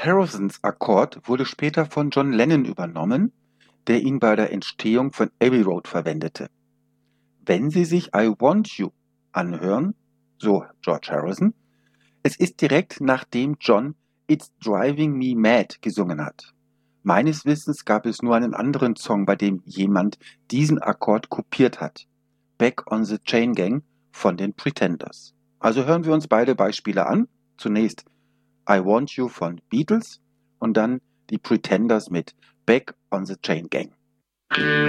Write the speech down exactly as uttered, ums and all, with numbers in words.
Harrisons Akkord wurde später von John Lennon übernommen, der ihn bei der Entstehung von Abbey Road verwendete. Wenn Sie sich I Want You anhören, so George Harrison, es ist direkt nachdem John It's Driving Me Mad gesungen hat. Meines Wissens gab es nur einen anderen Song, bei dem jemand diesen Akkord kopiert hat. Back on the Chain Gang von den Pretenders. Also hören wir uns beide Beispiele an. Zunächst I Want You von Beatles und dann die Pretenders mit Back on the Chain Gang.